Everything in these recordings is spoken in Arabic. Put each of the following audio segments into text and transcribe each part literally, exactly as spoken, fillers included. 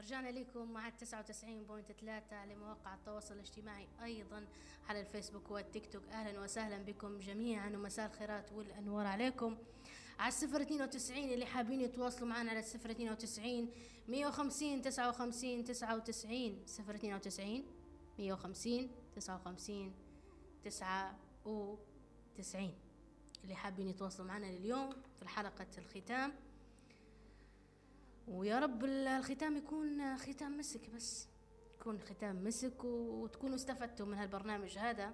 رجعنا لكم مع تسعة وتسعين فاصلة ثلاثة لمواقع التواصل الاجتماعي أيضا على الفيسبوك والتيك توك. أهلا وسهلا بكم جميعا ومساء الخيرات والأنوار عليكم على الصفر اثنين وتسعين اللي حابين يتواصلوا معنا على الصفر اثنين وتسعين مية وخمسين تسعة وخمسين تسعة وتسعين صفر اثنين وتسعين مية وخمسين تسعة وخمسين تسعة وتسعين اللي حابين يتواصلوا معنا اليوم في حلقة الختام. ويا رب الختام يكون ختام مسك، بس يكون ختام مسك وتكونوا استفدتوا من هالبرنامج هذا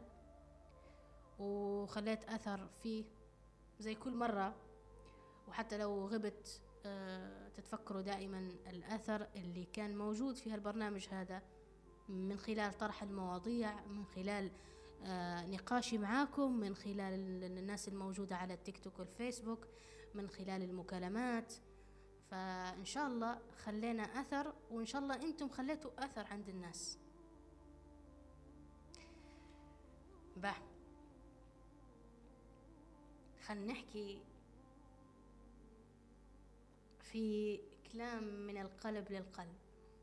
وخليت أثر فيه زي كل مرة. وحتى لو غبت تتفكروا دائما الأثر اللي كان موجود في هالبرنامج هذا من خلال طرح المواضيع، من خلال نقاشي معاكم، من خلال الناس الموجودة على التيك توك والفيسبوك، من خلال المكالمات. فإن شاء الله خلينا أثر، وإن شاء الله أنتم خليتوا أثر عند الناس. به خلنا نحكي في كلام من القلب للقلب.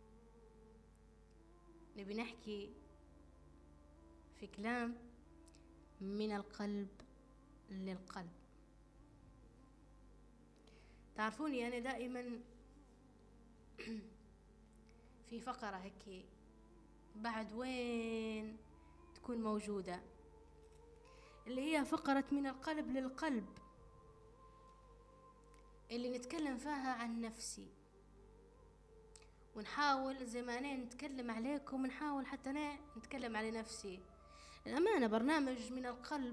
نبي نحكي في كلام من القلب للقلب. تعرفوني أنا دائما في فقرة هيك بعد وين تكون موجودة، اللي هي فقرة من القلب للقلب، اللي نتكلم فيها عن نفسي، ونحاول زي ما أنا نتكلم عليكم ونحاول حتى أنا نتكلم على نفسي. الأمانة برنامج من القلب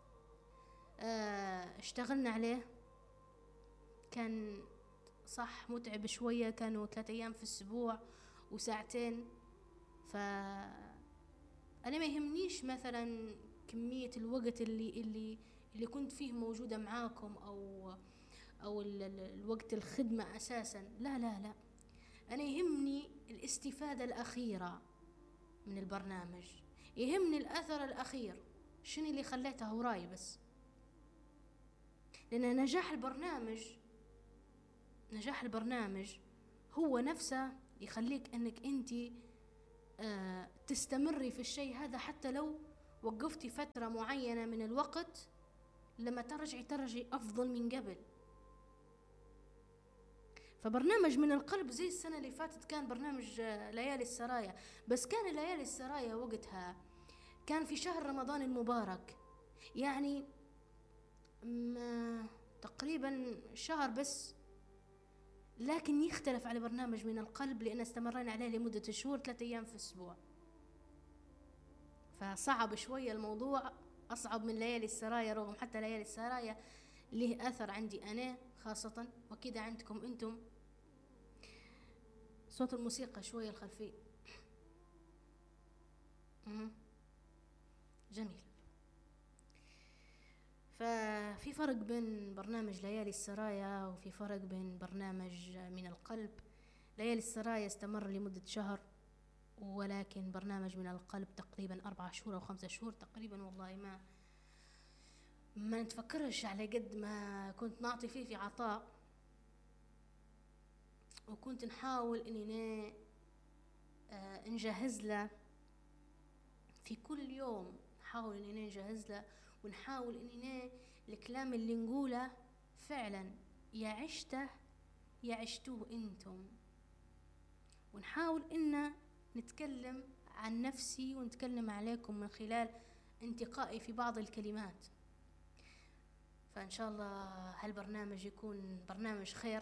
اه اشتغلنا عليه، كان صح متعب شوية، كانوا ثلاثة أيام في الأسبوع وساعتين. فأنا ما يهمنيش مثلا كمية الوقت اللي اللي اللي كنت فيه موجودة معاكم أو أو الوقت الخدمة أساسا، لا لا لا، أنا يهمني الاستفادة الأخيرة من البرنامج، يهمني الأثر الأخير، شنو اللي خليته وراي بس. لأن نجاح البرنامج نجاح البرنامج هو نفسه يخليك أنك أنت آه تستمري في الشيء هذا، حتى لو وقفتي فترة معينة من الوقت، لما ترجعي ترجعي أفضل من قبل. فبرنامج من القلب زي السنة اللي فاتت كان برنامج آه ليالي السرايا، بس كان ليالي السرايا وقتها كان في شهر رمضان المبارك، يعني تقريبا شهر بس، لكن يختلف على برنامج من القلب لأن استمرنا عليه لمدة شهور، ثلاثة أيام في الأسبوع. فصعب شوية الموضوع، أصعب من ليالي السرايا، رغم حتى ليالي السرايا له أثر عندي أنا خاصة، وكذا عندكم أنتم. صوت الموسيقى شوية الخلفي جميل. ففي فرق بين برنامج ليالي السرايا وفي فرق بين برنامج من القلب. ليالي السرايا استمر لمدة شهر، ولكن برنامج من القلب تقريبا أربعة شهور أو خمسة شهور تقريبا، والله ما ما نتفكرش على قد ما كنت نعطي فيه في عطاء، وكنت نحاول إننا آه نجهز له في كل يوم، نحاول إننا نجهز له، ونحاول إننا الكلام اللي نقوله فعلا يا عشته يا عشتوه انتم، ونحاول إن نتكلم عن نفسي ونتكلم عليكم من خلال انتقائي في بعض الكلمات. فإن شاء الله هالبرنامج يكون برنامج خير.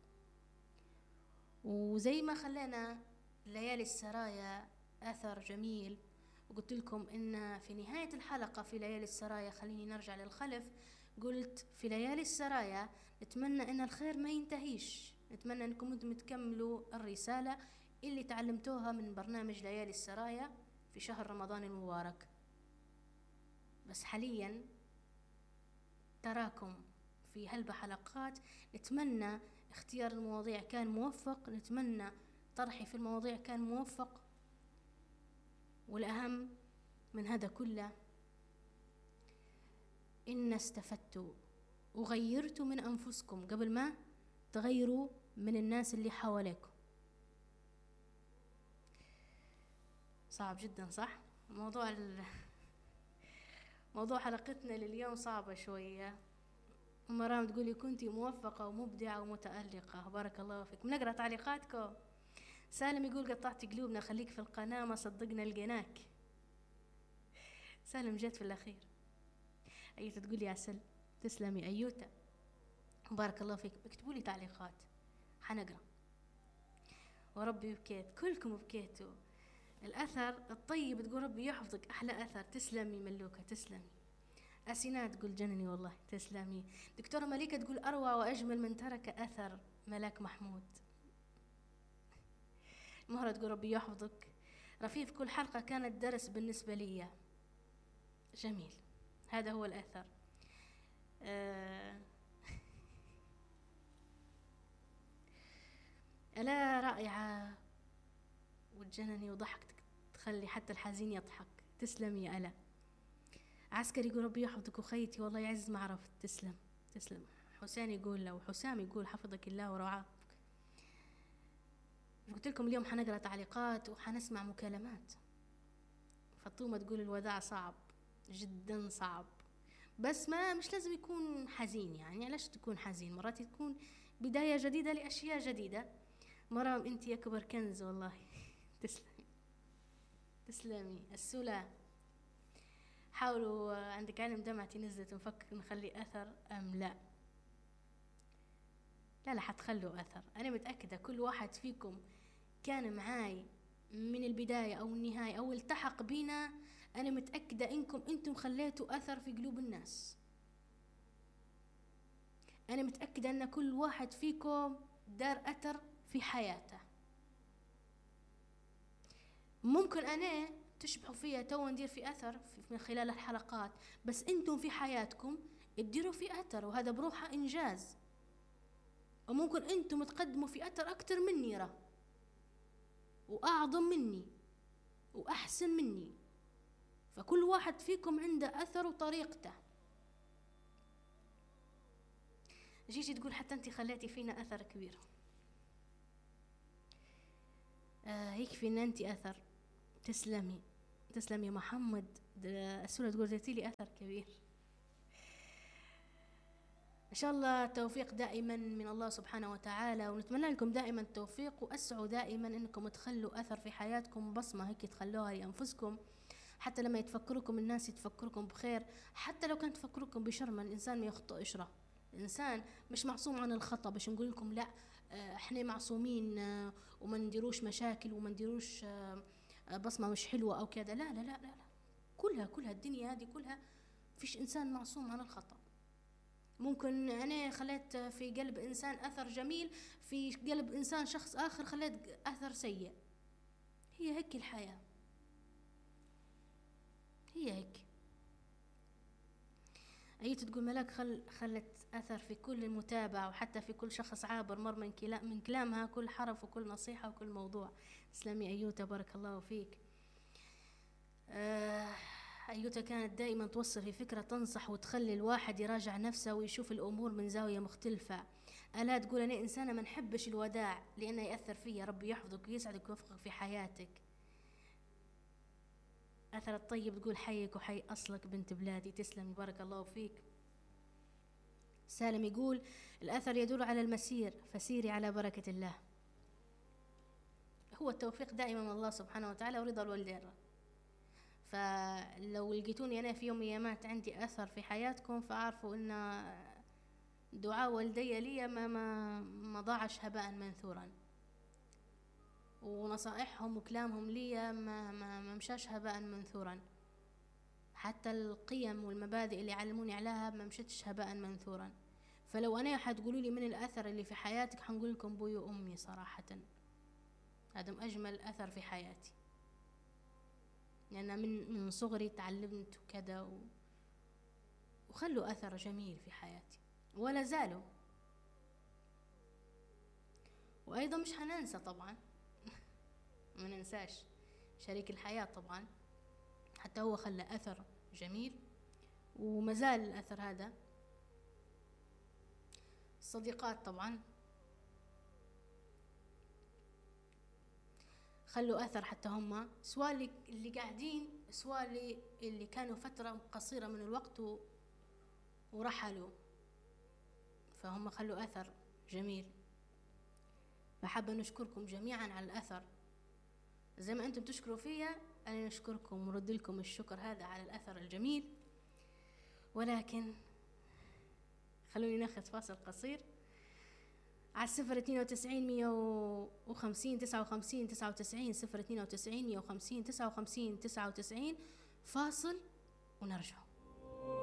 وزي ما خلينا ليالي السرايا أثر جميل، وقلت لكم إن في نهاية الحلقة في ليالي السرايا، خليني نرجع للخلف، قلت في ليالي السرايا نتمنى إن الخير ما ينتهيش، نتمنى أنكم أنتم تكملوا الرسالة اللي تعلمتوها من برنامج ليالي السرايا في شهر رمضان المبارك. بس حاليا تراكم في هالحلقات، نتمنى اختيار المواضيع كان موفق، نتمنى طرحي في المواضيع كان موفق، والأهم من هذا كله إن استفدتوا وغيرتوا من أنفسكم قبل ما تغيروا من الناس اللي حواليكم. صعب جدا صح. موضوع ال... موضوع حلقتنا لليوم صعبة شوية. مرام تقولي كنتي موفقة ومبدعة ومتألقة، بارك الله فيك. بنقرأ تعليقاتكم. سالم يقول قطعت قلوبنا، خليك في القناة ما صدقنا لقيناك. سالم جت في الأخير. أيوتا تقولي عسل، تسلمي أيوتا، بارك الله فيك. اكتبوا لي تعليقات حنقرأ. وربي بكيت، كلكم بكيتوا. الأثر الطيب تقول ربي يحفظك، أحلى أثر، تسلمي ملوكة، تسلمي. أسيناء تقول جنني والله، تسلمي. دكتورة مليكة تقول أروع وأجمل من ترك أثر، ملاك محمود. مهرة تقول ربي يحفظك. رفيف كل حلقة كانت درس بالنسبة لي. جميل، هذا هو الأثر. آه ألا رائعة وتجنني وضحكتك تخلي حتى الحزين يضحك، تسلمي يا ألا. عسكري يقول ربي يحفظك وخيتي، والله يعز ما عرفت، تسلم تسلم. حسين يقول لو حسام يقول حفظك الله ورعاك. قلت لكم اليوم حنقرأ تعليقات وحنسمع مكالمات. فطومة تقول الوداع صعب جدا، صعب، بس ما مش لازم يكون حزين. يعني علاش تكون حزين؟ مرات تكون بداية جديدة لأشياء جديدة. مرام انت أكبر كنز والله. تسلمي تسلمي. السلام حاولوا عندك علم دمعتي نزلت، نفكر نخلي أثر أم لا. لا لا حتخلوا أثر، أنا متأكدة كل واحد فيكم كان معاي من البداية أو النهاية أو التحق بينا، أنا متأكدة إنكم أنتم خليتوا أثر في قلوب الناس. أنا متأكدة أن كل واحد فيكم دار أثر في حياته. ممكن أنا تشبحوا فيها تو ندير في أثر من خلال الحلقات، بس أنتم في حياتكم تديروا في أثر، وهذا بروحه إنجاز. وممكن أنتم تقدموا في أثر أكتر مني راه، وأعظم مني وأحسن مني. فكل واحد فيكم عنده أثر وطريقته. جيجي تقول حتى أنت خليتي فينا أثر كبير. آه يكفي أن أنت أثر، تسلمي تسلمي. محمد السورة تقول زيتي لي أثر كبير. إن شاء الله توفيق دائما من الله سبحانه وتعالى، ونتمنى لكم دائما التوفيق، وأسعوا دائما أنكم تخلوا أثر في حياتكم، بصمة هيك تخلوها لأنفسكم، حتى لما يتفكركم الناس يتفكركم بخير، حتى لو كان تفكركم بشر. ما الإنسان ما يخطئ إشرة، الإنسان مش معصوم عن الخطأ باش نقول لكم لا احنا معصومين وما نديروش مشاكل وما نديروش بصمة مش حلوة أو كذا. لا لا لا لا لا، كلها كلها الدنيا هذه كلها فيش إنسان معصوم عن الخطأ. ممكن أنا خليت في قلب إنسان أثر جميل، في قلب إنسان شخص آخر خليت أثر سيء. هي هيك الحياة، هي هيك. أيت تقول ملاك خل خلت أثر في كل المتابعة، وحتى في كل شخص عابر مر من كلام من كلامها، كل حرف وكل نصيحة وكل موضوع. تسلمي أيوتا، بارك الله فيك. آه أيوتا كانت دائما توصل في فكرة تنصح وتخلي الواحد يراجع نفسه ويشوف الأمور من زاوية مختلفة. ألا تقول أنا إنسانة ما نحبش الوداع لأنه يأثر فيا. ربي يحفظك ويسعدك ويوفقك في حياتك. أثر الطيب تقول حيك وحي أصلك بنت بلادي. تسلمي، بارك الله فيك. سالم يقول الأثر يدل على المسير، فسيري على بركة الله. هو التوفيق دائما من الله سبحانه وتعالى ورضا الوالدين. فلو لقيتوني أنا في يوم من الأيامات عندي أثر في حياتكم، فأعرفوا أن دعاء والدي لي ما ما ما ضاعش هباء منثورا، ونصائحهم وكلامهم لي ما ما ما مشاش هباء منثورا. حتى القيم والمبادئ اللي علموني عليها ما مشتش هباء منثورا. فلو أنا حتقولوا لي من الأثر اللي في حياتك، حنقول لكم بوي وأمي صراحة. هذا أجمل أثر في حياتي، لأن يعني من من صغري تعلمت وكذا و... وخلوا أثر جميل في حياتي ولا زالوا. وأيضا مش هننسى طبعا ما ننساش شريك الحياة طبعا، حتى هو خلى أثر جميل وما زال الأثر هذا. الصديقات طبعا، خلوا أثر حتى هم، سواء اللي, اللي قاعدين، سواء اللي, اللي كانوا فترة قصيرة من الوقت و... ورحلوا، فهم خلوا أثر جميل. فحابة نشكركم جميعا على الأثر، زي ما أنتم تشكروا فيا أنا نشكركم ورد لكم الشكر هذا على الأثر الجميل. ولكن خلوني ناخذ فاصل قصير على الصفر اثنين وتسعين مية وخمسين تسعة وخمسين تسعة وتسعين، صفر اثنين وتسعين مية وخمسين تسعة وخمسين تسعة وتسعين. فاصل ونرجع.